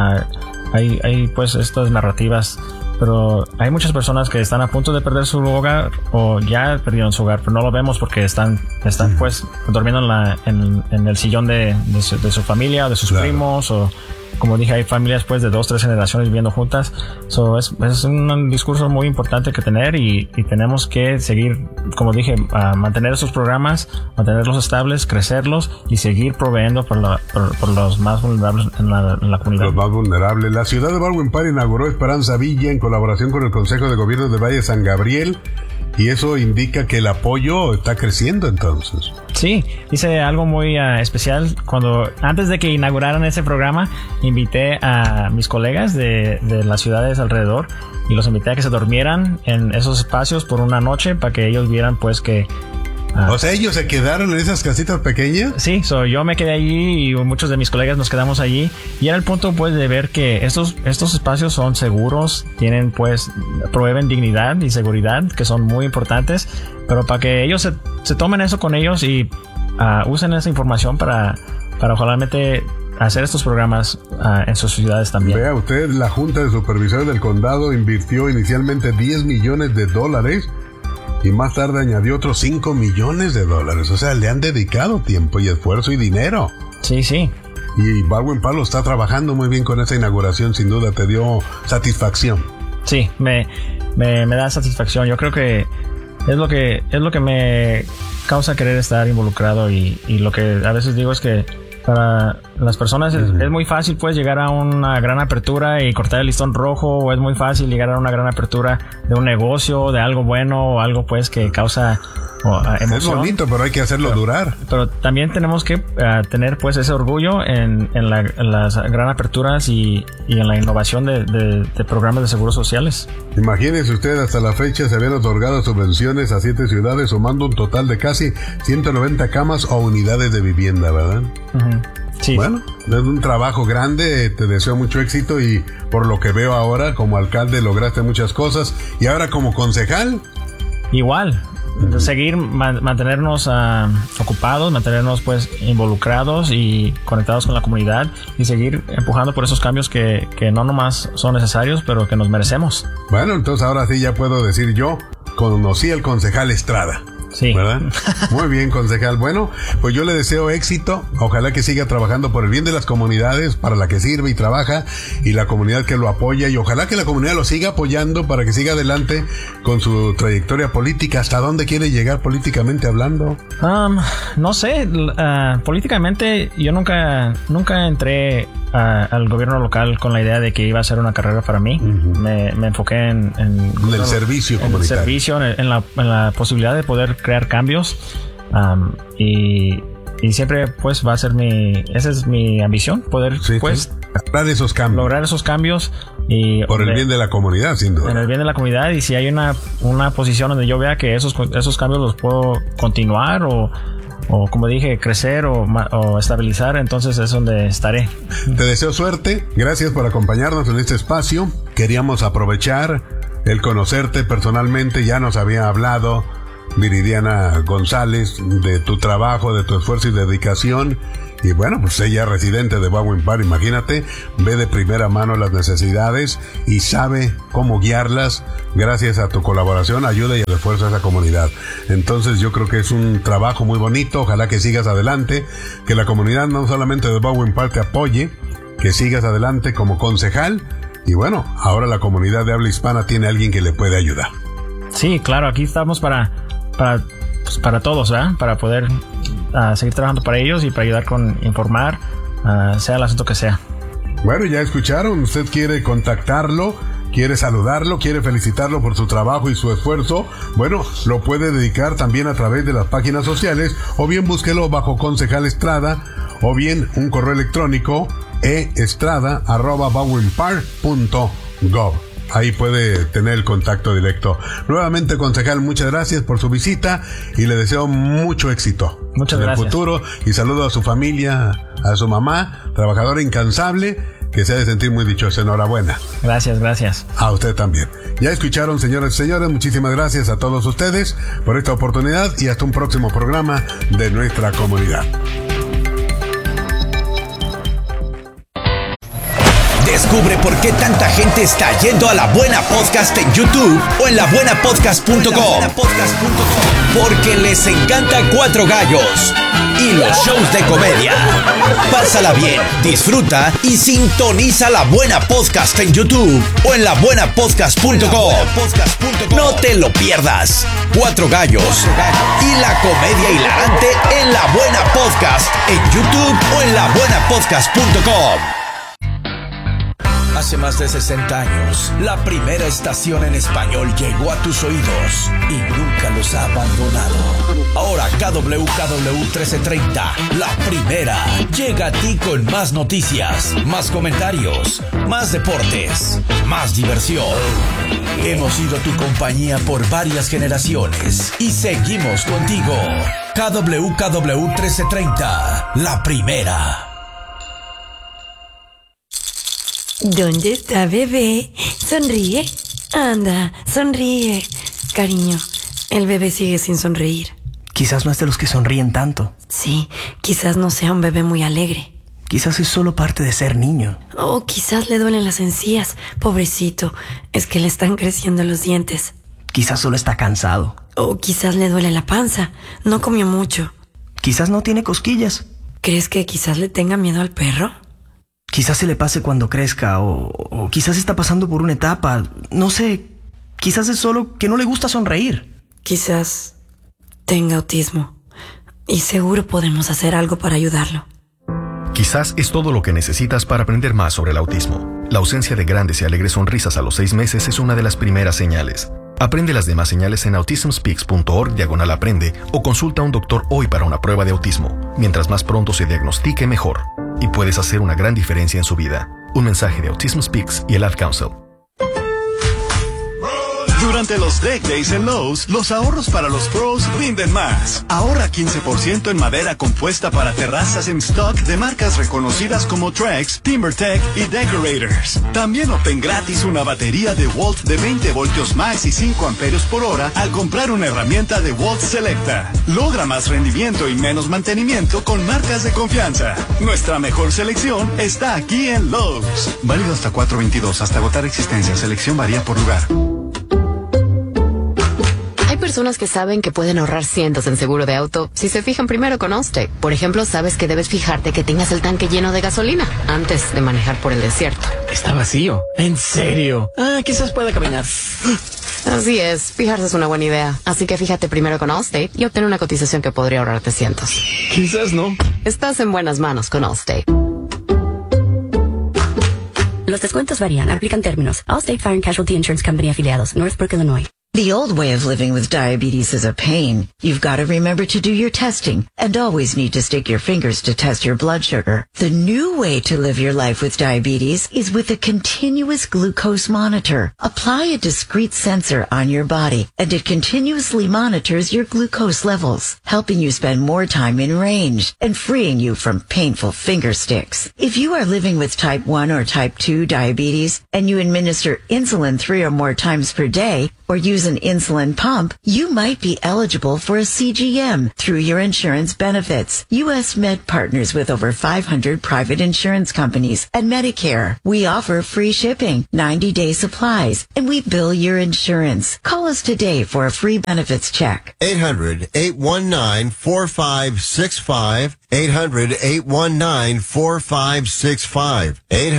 Hay pues estas narrativas, pero hay muchas personas que están a punto de perder su hogar o ya perdieron su hogar, pero no lo vemos porque están pues durmiendo en el sillón de su familia o de sus primos, o como dije, hay familias pues de 2-3 generaciones viviendo juntas. Es un discurso muy importante que tener y tenemos que seguir, como dije, mantener esos programas, mantenerlos estables, crecerlos y seguir proveyendo por los más vulnerables en la comunidad. Los más vulnerables. La ciudad de Baldwin Park inauguró Esperanza Villa en colaboración con el Consejo de Gobierno de Valle San Gabriel. Y eso indica que el apoyo está creciendo entonces. Sí, hice algo muy especial. Antes de que inauguraran ese programa, invité a mis colegas de las ciudades alrededor y los invité a que se durmieran en esos espacios por una noche para que ellos vieran pues que... O sea, ¿ellos se quedaron en esas casitas pequeñas? Sí, yo me quedé allí y muchos de mis colegas nos quedamos allí. Y era el punto, pues, de ver que estos espacios son seguros, proveen dignidad y seguridad, que son muy importantes. Pero para que ellos se tomen eso con ellos y usen esa información para ojalá hacer estos programas en sus ciudades también. Vea usted, la Junta de Supervisores del Condado invirtió inicialmente $10 millones y más tarde añadió otros $5 millones. O sea, le han dedicado tiempo y esfuerzo y dinero. Sí. Y Baldwin Park está trabajando muy bien con esa inauguración, sin duda. ¿Te dio satisfacción? Sí, me da satisfacción. Yo creo que es lo que me causa querer estar involucrado y lo que a veces digo es que para las personas es muy fácil pues llegar a una gran apertura y cortar el listón rojo, o es muy fácil llegar a una gran apertura de un negocio, de algo bueno o algo pues que causa emoción. Es bonito, pero hay que hacerlo durar. Pero también tenemos que tener pues ese orgullo en las gran aperturas y en la innovación de programas de seguros sociales. Imagínese usted, hasta la fecha se habían otorgado subvenciones a 7 ciudades, sumando un total de casi 190 camas o unidades de vivienda, ¿verdad? Sí. Bueno, es un trabajo grande, te deseo mucho éxito y por lo que veo ahora como alcalde lograste muchas cosas y ahora como concejal. Igual. Seguir, mantenernos ocupados, mantenernos pues involucrados y conectados con la comunidad y seguir empujando por esos cambios que no nomás son necesarios, pero que nos merecemos. Bueno, entonces ahora sí ya puedo decir yo, conocí al concejal Estrada. Sí. ¿Verdad? Muy bien, concejal. Bueno, pues yo le deseo éxito. Ojalá que siga trabajando por el bien de las comunidades para la que sirve y trabaja y la comunidad que lo apoya. Y ojalá que la comunidad lo siga apoyando para que siga adelante con su trayectoria política. ¿Hasta dónde quiere llegar políticamente hablando? No sé. Políticamente yo nunca entré al gobierno local con la idea de que iba a ser una carrera para mí. Me enfoqué en el servicio comunitario. En el servicio, en la posibilidad de poder crear cambios y siempre pues va a ser esa es mi ambición, poder lograr esos cambios y por el bien de la comunidad, sin duda. En el bien de la comunidad, y si hay una posición donde yo vea que esos cambios los puedo continuar o como dije, crecer o estabilizar, entonces es donde estaré. Te deseo suerte. Gracias por acompañarnos en este espacio. Queríamos aprovechar el conocerte personalmente. Ya nos había hablado Viridiana González de tu trabajo, de tu esfuerzo y dedicación. Y bueno, pues ella es residente de Baldwin Park, imagínate, ve de primera mano las necesidades y sabe cómo guiarlas gracias a tu colaboración, ayuda y el esfuerzo de esa comunidad. Entonces yo creo que es un trabajo muy bonito, ojalá que sigas adelante, que la comunidad no solamente de Baldwin Park te apoye, que sigas adelante como concejal y bueno, ahora la comunidad de habla hispana tiene a alguien que le puede ayudar. Sí, claro, aquí estamos para todos, ¿verdad? Para poder seguir trabajando para ellos y para ayudar con informar, sea el asunto que sea. Bueno, ya escucharon, usted quiere contactarlo, quiere saludarlo, quiere felicitarlo por su trabajo y su esfuerzo, bueno, lo puede dedicar también a través de las páginas sociales, o bien búsquelo bajo Concejal Estrada, o bien un correo electrónico estrada@baldwinpark.gov. Ahí puede tener el contacto directo. Nuevamente, concejal, muchas gracias por su visita y le deseo mucho éxito. Muchas gracias. En el futuro, y saludo a su familia, a su mamá, trabajadora incansable, que se ha de sentir muy dichosa. Enhorabuena. Gracias. A usted también. Ya escucharon, señoras y señores, muchísimas gracias a todos ustedes por esta oportunidad y hasta un próximo programa de nuestra comunidad. Descubre por qué tanta gente está yendo a La Buena Podcast en YouTube o en labuenapodcast.com. Porque les encanta Cuatro Gallos y los shows de comedia. Pásala bien, disfruta y sintoniza La Buena Podcast en YouTube o en labuenapodcast.com. No te lo pierdas. Cuatro Gallos y la comedia hilarante en La Buena Podcast en YouTube o en labuenapodcast.com. Hace más de 60 años, la primera estación en español llegó a tus oídos y nunca los ha abandonado. Ahora KWKW 1330, la primera, llega a ti con más noticias, más comentarios, más deportes, más diversión. Hemos sido tu compañía por varias generaciones y seguimos contigo. KWKW 1330, la primera. ¿Dónde está bebé? Sonríe. Anda, sonríe. Cariño, el bebé sigue sin sonreír. Quizás no es de los que sonríen tanto. Sí, quizás no sea un bebé muy alegre. Quizás es solo parte de ser niño. O quizás le duelen las encías. Pobrecito, es que le están creciendo los dientes. Quizás solo está cansado. O quizás le duele la panza. No comió mucho. Quizás no tiene cosquillas. ¿Crees que quizás le tenga miedo al perro? Quizás se le pase cuando crezca, o quizás está pasando por una etapa, no sé, quizás es solo que no le gusta sonreír. Quizás tenga autismo, y seguro podemos hacer algo para ayudarlo. Quizás es todo lo que necesitas para aprender más sobre el autismo. La ausencia de grandes y alegres sonrisas a los 6 meses es una de las primeras señales. Aprende las demás señales en autismspeaks.org/aprende o consulta a un doctor hoy para una prueba de autismo. Mientras más pronto se diagnostique, mejor. Y puedes hacer una gran diferencia en su vida. Un mensaje de Autism Speaks y el Ad Council. Durante los Deck Days en Lowe's, los ahorros para los pros rinden más. Ahorra 15% en madera compuesta para terrazas en stock de marcas reconocidas como Trex, TimberTech y Decorators. También obtén gratis una batería de Walt de 20 voltios max y 5 amperios por hora al comprar una herramienta de Walt Selecta. Logra más rendimiento y menos mantenimiento con marcas de confianza. Nuestra mejor selección está aquí en Lowe's. Válido hasta 4/22, hasta agotar existencia. Selección varía por lugar. Hay personas que saben que pueden ahorrar cientos en seguro de auto si se fijan primero con Allstate. Por ejemplo, sabes que debes fijarte que tengas el tanque lleno de gasolina antes de manejar por el desierto. Está vacío. ¿En serio? Quizás pueda caminar. Así es, fijarse es una buena idea. Así que fíjate primero con Allstate y obtén una cotización que podría ahorrarte cientos. Quizás no. Estás en buenas manos con Allstate. Los descuentos varían, aplican términos. Allstate Fire and Casualty Insurance Company afiliados, Northbrook, Illinois. The old way of living with diabetes is a pain. You've got to remember to do your testing and always need to stick your fingers to test your blood sugar. The new way to live your life with diabetes is with a continuous glucose monitor. Apply a discrete sensor on your body and it continuously monitors your glucose levels, helping you spend more time in range and freeing you from painful finger sticks. If you are living with type 1 or type 2 diabetes and you administer insulin 3 or more times per day or use an insulin pump, you might be eligible for a CGM through your insurance benefits. U.S. Med partners with over 500 private insurance companies and Medicare. We offer free shipping, 90-day supplies, and we bill your insurance. Call us today for a free benefits check. 800-819-4565. 800-819-4565.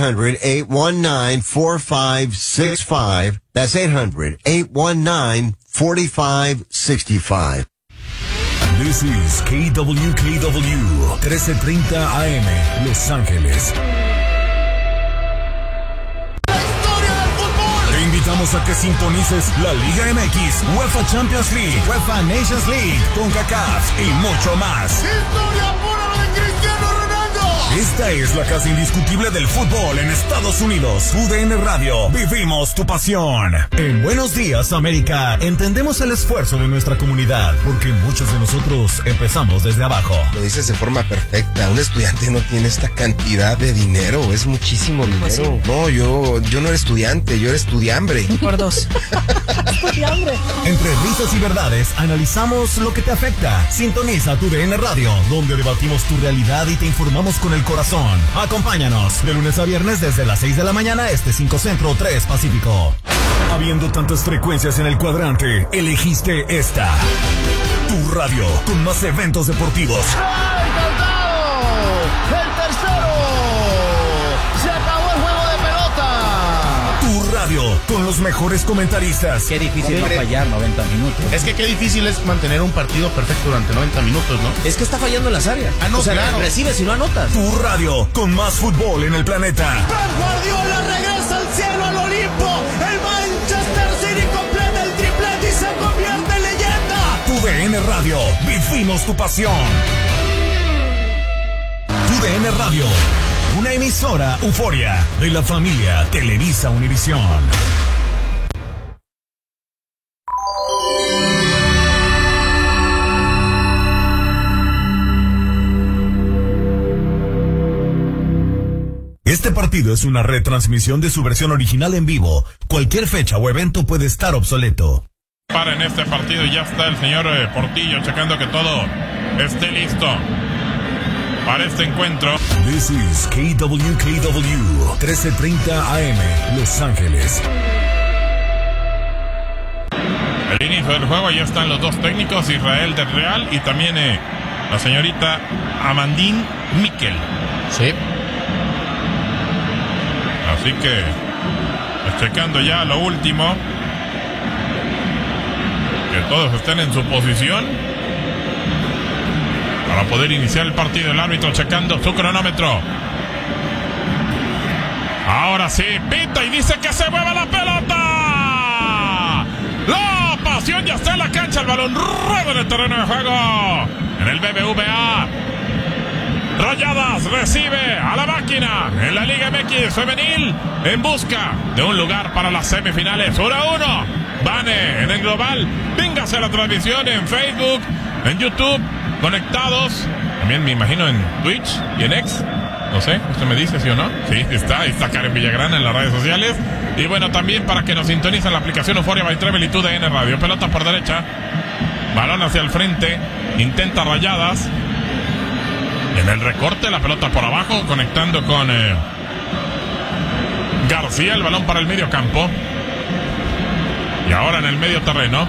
800-819-4565. That's 800-819-4565. This is KWKW 1330 AM, Los Ángeles. Te invitamos a que sintonices la Liga MX, UEFA Champions League, UEFA Nations League, CONCACAF y mucho más. ¡Historia pura de Cristiano Ronaldo! Esta es la casa indiscutible del fútbol en Estados Unidos. UDN Radio, vivimos tu pasión. En Buenos Días, América, entendemos el esfuerzo de nuestra comunidad, porque muchos de nosotros empezamos desde abajo. Lo dices de forma perfecta. Un estudiante no tiene esta cantidad de dinero, es muchísimo dinero. Pues sí. No, yo no era estudiante, yo era estudiambre. Por dos. Estudiambre. Entre risas y verdades, analizamos lo que te afecta. Sintoniza tu UDN Radio, donde debatimos tu realidad y te informamos con el corazón. Acompáñanos de lunes a viernes desde las 6 de la mañana, 5 Centro, 3 Pacífico. Habiendo tantas frecuencias en el cuadrante, elegiste esta. Tu radio, con más eventos deportivos. ¡Ay, cantado! ¡El tercero! ¡Se acabó el juego de pelota! Tu radio, con los mejores comentaristas. Qué difícil no fallar 90 minutos. Es que qué difícil es mantener un partido perfecto durante 90 minutos, ¿no? Es que está fallando en las áreas. No, o sea, claro. recibes y no anotas. Tu radio, con más fútbol en el planeta. Pep Guardiola regresa al cielo, al Olimpo. El Manchester City completa el triplete y se convierte en leyenda. Tu DN Radio, vivimos tu pasión. Tu DN Radio, una emisora Euforia de la familia Televisa Univisión. Este partido es una retransmisión de su versión original en vivo. Cualquier fecha o evento puede estar obsoleto. Para en este partido ya está el señor Portillo checando que todo esté listo para este encuentro. This is KWKW 1330 AM, Los Ángeles. El inicio del juego, ya están los dos técnicos, Israel del Real y también la señorita Amandine Miquel. Sí. Así que, checando ya lo último. Que todos estén en su posición para poder iniciar el partido. El árbitro checando su cronómetro. Ahora sí, pita y dice que se mueva la pelota. La pasión ya está en la cancha. El balón rueda en el terreno de juego. En el BBVA. Rayadas recibe a la máquina en la Liga MX femenil en busca de un lugar para las semifinales. 1-1. Vane en el global. Véngase a la transmisión en Facebook, en YouTube, conectados. También me imagino en Twitch y en X. No sé, ¿usted me dice sí o no? Sí, está Karen Villagrana en las redes sociales. Y bueno, también para que nos sintonicen la aplicación Euphoria by Travel y TUDN Radio. Pelota por derecha. Balón hacia el frente. Intenta Rayadas. En el recorte, la pelota por abajo, conectando con García. El balón para el medio campo. Y ahora en el medio terreno.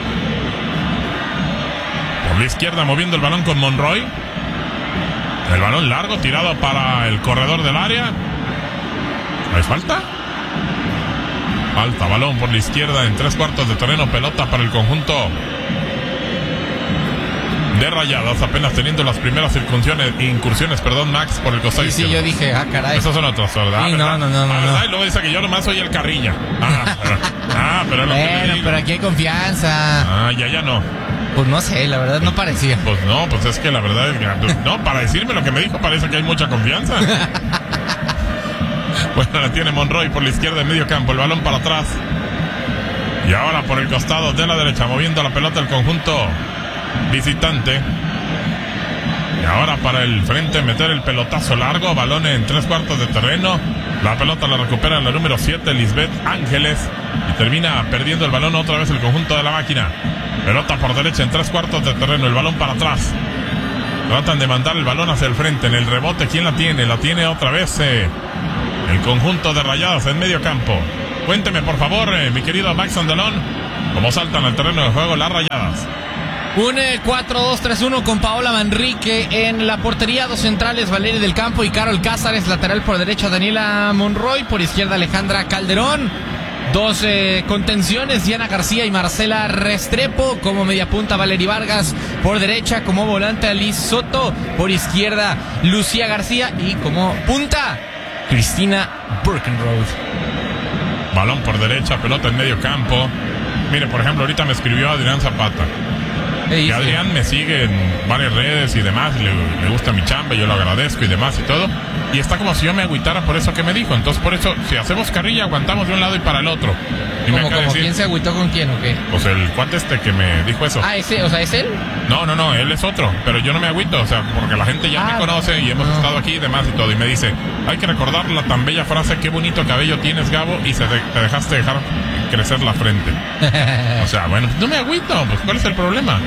Por la izquierda moviendo el balón con Monroy. El balón largo tirado para el corredor del área. ¿Hay falta? Falta, balón por la izquierda en 3/4 de terreno. Pelota para el conjunto de Rayadas, apenas teniendo las primeras incursiones, Max, por el costado izquierdo. Sí, yo dije, caray. Esos son otros, ¿verdad? Sí, no. Y luego dice que yo nomás soy el carrilla. Pero es lo que le digo. Pero aquí hay confianza. Ya no. Pues no sé, la verdad no parecía. Pues no, pues es que la verdad es que... No, para decirme lo que me dijo parece que hay mucha confianza. Bueno, la tiene Monroy por la izquierda en medio campo, el balón para atrás. Y ahora por el costado de la derecha, moviendo la pelota el conjunto visitante. Y ahora para el frente, meter el pelotazo largo, balón en 3/4 de terreno. La pelota la recupera la número 7, Lisbeth Ángeles. Y termina perdiendo el balón otra vez el conjunto de la máquina. Pelota por derecha en 3/4 de terreno, el balón para atrás. Tratan de mandar el balón hacia el frente. En el rebote, ¿quién la tiene? La tiene otra vez el conjunto de Rayadas en medio campo. Cuénteme, por favor, mi querido Max Andalón, cómo saltan al terreno de juego las Rayadas. Un 4-2-3-1 con Paola Manrique en la portería, dos centrales, Valeria del Campo y Carol Cázares, lateral por derecha Daniela Monroy, por izquierda Alejandra Calderón. Dos contenciones, Diana García y Marcela Restrepo. Como media punta, Valeria Vargas. Por derecha, como volante, Alice Soto. Por izquierda, Lucía García. Y como punta, Cristina Birkenroth. Balón por derecha, pelota en medio campo. Mire, por ejemplo, ahorita me escribió Adrián Zapata. Y Adrián me sigue en varias redes y demás, le gusta mi chamba, yo lo agradezco y demás y todo. Y está como si yo me agüitara por eso que me dijo. Entonces, por eso, si hacemos carrilla, aguantamos de un lado y para el otro. Y ¿Cómo quién se agüitó con quién o qué? Pues el cuate que me dijo eso. ¿Ese? O sea, ¿es él? No, él es otro. Pero yo no me agüito, o sea, porque la gente ya me conoce y hemos estado aquí y demás y todo. Y me dice, hay que recordar la tan bella frase, qué bonito cabello tienes, Gabo, y te dejaste dejar crecer la frente. O sea, bueno, no me agüito, pues ¿cuál es el problema?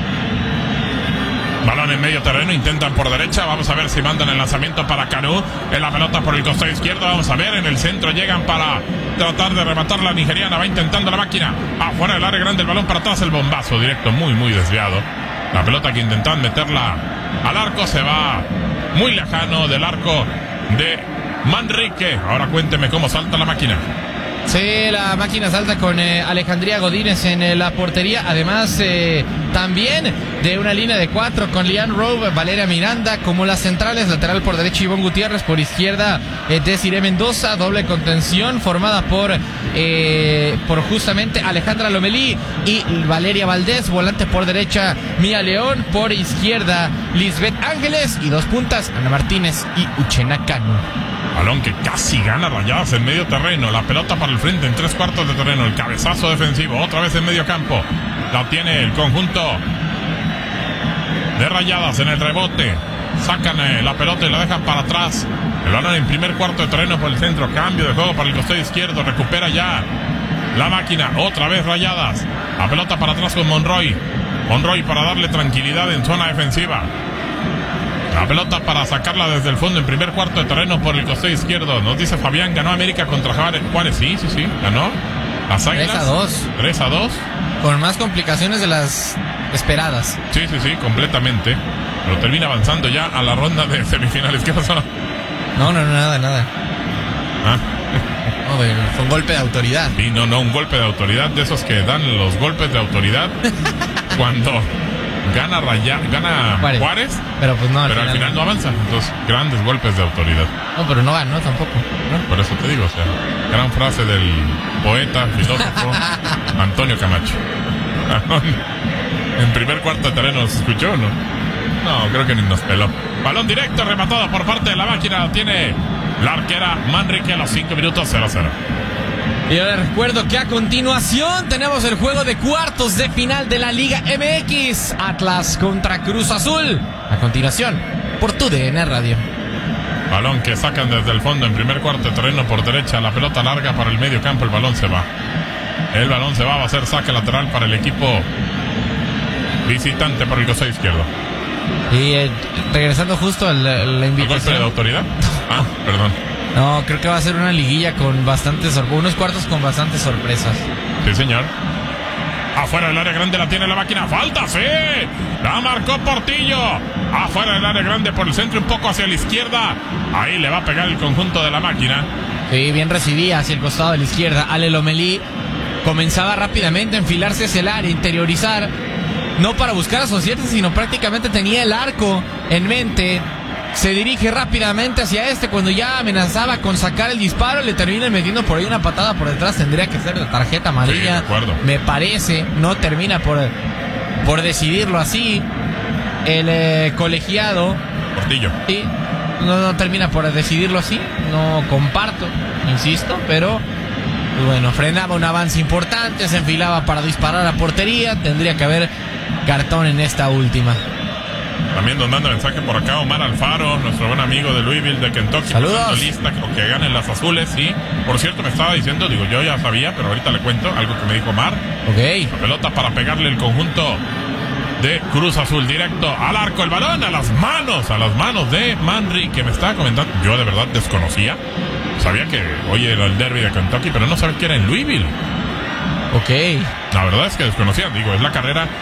Balón en medio terreno, intentan por derecha. Vamos a ver si mandan el lanzamiento para Canú. En la pelota por el costado izquierdo. Vamos a ver, en el centro llegan para tratar de rematar la nigeriana. Va intentando la máquina. Afuera del área grande, el balón para atrás. El bombazo directo, muy desviado. La pelota que intentan meterla al arco se va muy lejano del arco de Manrique. Ahora cuénteme cómo salta la máquina. Sí, la máquina salta con Alejandría Godínez en la portería. Además, también de una línea de 4 con Lian Rowe, Valeria Miranda como las centrales. Lateral por derecha, Ivonne Gutiérrez. Por izquierda, Desiree Mendoza. Doble contención formada por justamente Alejandra Lomelí y Valeria Valdés. Volante por derecha, Mía León. Por izquierda, Lisbeth Ángeles. Y dos puntas, Ana Martínez y Uchena Cano. Balón que casi gana Rayadas en medio terreno. La pelota para el frente en 3/4 de terreno. El cabezazo defensivo otra vez en medio campo. La tiene el conjunto de Rayadas en el rebote. Sacan la pelota y la dejan para atrás. El balón en primer cuarto de terreno por el centro. Cambio de juego para el costado izquierdo. Recupera ya la máquina. Otra vez Rayadas. La pelota para atrás con Monroy. Monroy para darle tranquilidad en zona defensiva. La pelota para sacarla desde el fondo en primer cuarto de terreno por el costado izquierdo. Nos dice Fabián, ganó América contra Juárez. Sí, ganó. Las Águilas. 3-2. Con más complicaciones de las esperadas. Sí, completamente. Pero termina avanzando ya a la ronda de semifinales. ¿Qué pasó? No, nada. Ah. No, fue un golpe de autoridad. Sí, no, un golpe de autoridad, de esos que dan los golpes de autoridad cuando gana Juárez, pero pues no, al final no avanza. Entonces, grandes golpes de autoridad. No, pero no ganó tampoco, ¿no? Por eso te digo, o sea, gran frase del poeta, filósofo Antonio Camacho. En primer cuarto de terreno, ¿se escuchó o no? No, creo que ni nos peló. Balón directo, rematado por parte de la máquina. Tiene la arquera Manrique a los 5 minutos, 0-0. Y yo les recuerdo que a continuación tenemos el juego de cuartos de final de la Liga MX. Atlas contra Cruz Azul. A continuación, por TUDN Radio. Balón que sacan desde el fondo en primer cuarto de terreno por derecha. La pelota larga para el medio campo. El balón se va. Va a ser saque lateral para el equipo visitante por el costado izquierdo. Y regresando justo a la invitación. ¿Golpe de autoridad? Perdón. No, creo que va a ser una liguilla con bastantes unos cuartos con bastantes sorpresas. Sí, señor. Afuera del área grande la tiene la máquina. ¡Falta! ¡Sí! La marcó Portillo. Afuera del área grande por el centro, un poco hacia la izquierda. Ahí le va a pegar el conjunto de la máquina. Sí, bien recibida hacia el costado de la izquierda. Ale Lomelí comenzaba rápidamente a enfilarse hacia el área, interiorizar. no para buscar asociarse, sino prácticamente tenía el arco en mente. Se dirige rápidamente hacia cuando ya amenazaba con sacar el disparo, le termina metiendo por ahí una patada por detrás. Tendría que ser la tarjeta amarilla. Sí, de acuerdo. Me parece, no termina por decidirlo así el colegiado. Portillo. Sí, no termina por decidirlo así. No comparto, insisto, pero bueno, frenaba un avance importante, se enfilaba para disparar a portería. Tendría que haber cartón en esta última. También nos manda mensaje por acá Omar Alfaro, nuestro buen amigo de Louisville, de Kentucky. Saludos. Lista que ganen las azules, sí. Por cierto, me estaba diciendo, digo, yo ya sabía, pero ahorita le cuento algo que me dijo Omar. Ok. La pelota para pegarle el conjunto de Cruz Azul directo al arco, el balón a las manos de Manri, que me estaba comentando. Yo de verdad desconocía. Sabía que hoy era el derby de Kentucky, pero no sabía que era en Louisville. Ok. La verdad es que desconocía, digo, es la carrera